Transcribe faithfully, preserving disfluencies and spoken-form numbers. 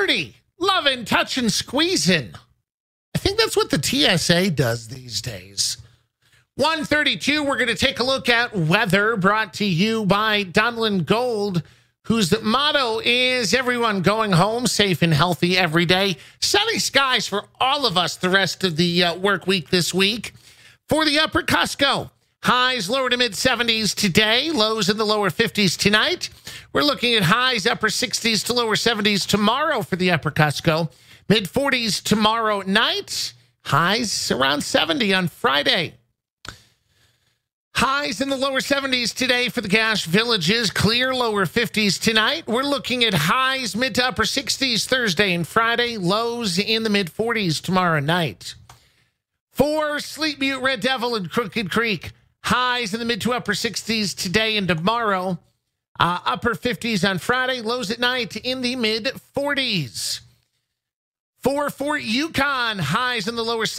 thirty, loving, touching, squeezing. I think that's what the T S A does these days. one thirty-two, we're going to take a look at weather brought to you by Donlin Gold, whose motto is everyone going home safe and healthy every day. Sunny skies for all of us the rest of the uh, work week this week. For the upper Cusco, highs lower to mid seventies today, lows in the lower fifties tonight. We're looking at highs upper sixties to lower seventies tomorrow for the upper Cusco. mid forties tomorrow night, highs around seventy on Friday. Highs in the lower seventies today for the Cache Villages, clear lower fifties tonight. We're looking at highs mid to upper sixties Thursday and Friday, lows in the mid forties tomorrow night. For Sleep Butte, Red Devil, and Crooked Creek, highs in the mid to upper sixties today and tomorrow, uh, upper fifties on Friday, lows at night in the mid forties. For Fort Yukon, highs in the lower